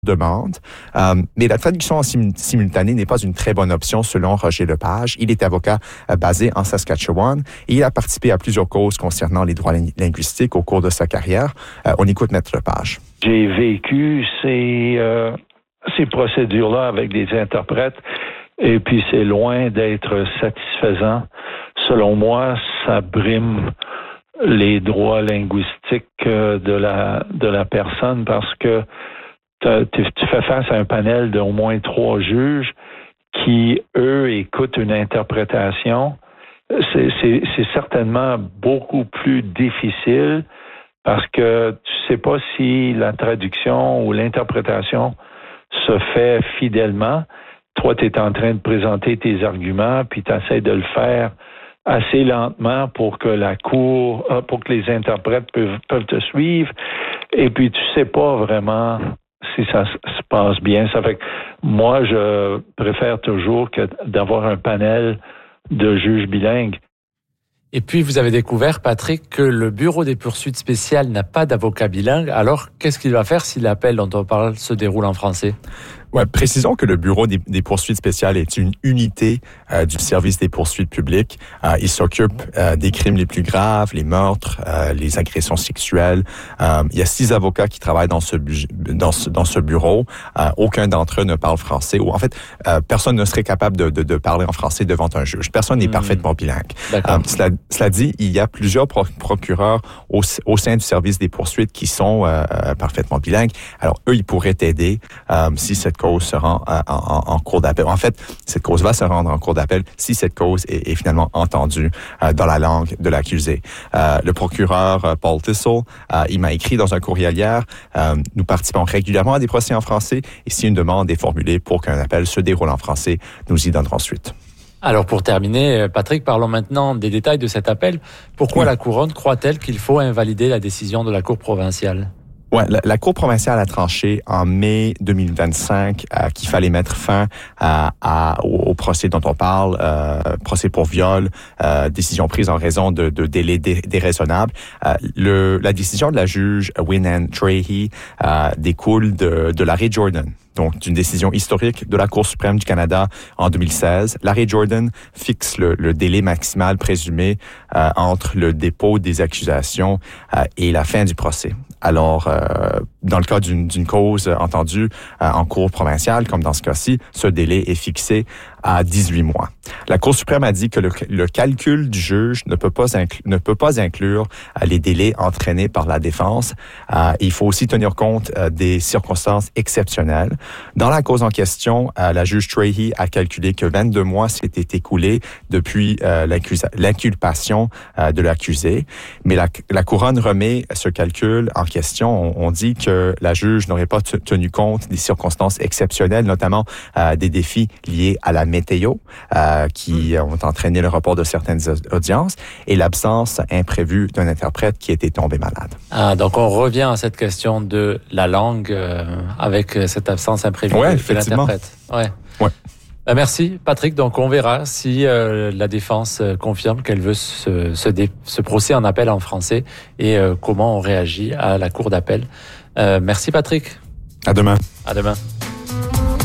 demande. Mais la traduction simultanée n'est pas une très bonne option selon Roger Lepage. Il est avocat basé en Saskatchewan et il a participé à plusieurs causes concernant les droits linguistiques au cours de sa carrière. On écoute Maître Lepage. J'ai vécu ces procédures-là avec des interprètes et puis c'est loin d'être satisfaisant. Selon moi, ça brime les droits linguistiques de la personne parce que tu fais face à un panel d'au moins 3 juges qui, eux, écoutent une interprétation. C'est certainement beaucoup plus difficile parce que tu sais pas si la traduction ou l'interprétation se fait fidèlement. Toi, tu es en train de présenter tes arguments, puis tu essaies de le faire assez lentement pour que pour que les interprètes peuvent te suivre. Et puis, tu sais pas vraiment si ça se passe bien. Ça fait que moi, je préfère toujours que d'avoir un panel de juges bilingues. Et puis, vous avez découvert, Patrick, que le Bureau des poursuites spéciales n'a pas d'avocat bilingue. Alors, qu'est-ce qu'il va faire si l'appel dont on parle se déroule en français? Ouais, précisons que le Bureau des poursuites spéciales est une unité du service des poursuites publiques. Il s'occupe des crimes les plus graves, les meurtres, les agressions sexuelles. Il y a 6 avocats qui travaillent dans ce bureau. Aucun d'entre eux ne parle français. Ou en fait, personne ne serait capable de parler en français devant un juge. Personne n'est parfaitement bilingue. Cela dit, il y a plusieurs procureurs au sein du service des poursuites qui sont parfaitement bilingues. Alors, eux, ils pourraient t'aider si cette cause se rend en cours d'appel. En fait, cette cause va se rendre en cours d'appel si cette cause est finalement entendue dans la langue de l'accusé. Le procureur Paul Tissell, il m'a écrit dans un courriel hier, nous participons régulièrement à des procès en français et si une demande est formulée pour qu'un appel se déroule en français, nous y donnerons suite. Alors pour terminer, Patrick, parlons maintenant des détails de cet appel. Pourquoi la Couronne croit-elle qu'il faut invalider la décision de la Cour provinciale? Ouais, la Cour provinciale a tranché en mai 2025 qu'il fallait mettre fin au procès dont on parle, procès pour viol, décision prise en raison de délais déraisonnables. La décision de la juge Wynne Trahey découle de l'arrêt Jordan. Donc, d'une décision historique de la Cour suprême du Canada en 2016. L'arrêt Jordan fixe le délai maximal présumé entre le dépôt des accusations et la fin du procès. Alors, dans le cas d'une cause entendue en cour provinciale, comme dans ce cas-ci, ce délai est fixé à 18 mois. La Cour suprême a dit que le calcul du juge ne peut pas inclure les délais entraînés par la défense. Il faut aussi tenir compte des circonstances exceptionnelles. Dans la cause en question, la juge Trahey a calculé que 22 mois s'étaient écoulés depuis l'inculpation de l'accusé. Mais la couronne remet ce calcul en question. On dit que la juge n'aurait pas tenu compte des circonstances exceptionnelles, notamment des défis liés à la météo qui ont entraîné le report de certaines audiences et l'absence imprévue d'un interprète qui était tombé malade. Donc on revient à cette question de la langue avec cette absence imprévue de l'interprète. Ouais. Merci Patrick. Donc on verra si la défense confirme qu'elle veut ce procès en appel en français et comment on réagit à la cour d'appel. Merci Patrick. À demain. À demain.